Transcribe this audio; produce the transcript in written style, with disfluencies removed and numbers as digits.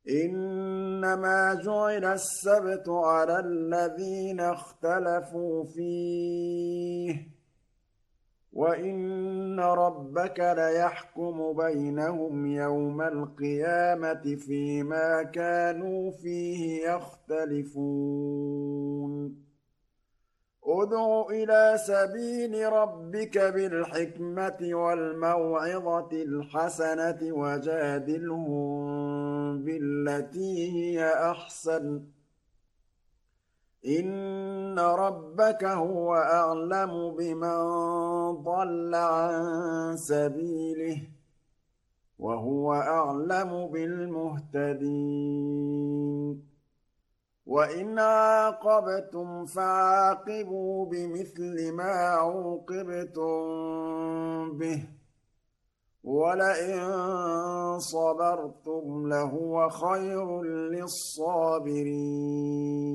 إنما جعل السبت على الذين اختلفوا فيه وإن ربك ليحكم بينهم يوم القيامة فيما كانوا فيه يختلفون ادع إلى سبيل ربك بالحكمة والموعظة الحسنة وجادلهم بالتي هي أحسن إن ربك هو أعلم بمن ضل عن سبيله وهو أعلم بالمهتدين وإن عاقبتم فعاقبوا بمثل ما عوقبتم به ولئن صبرتم لهو خير للصابرين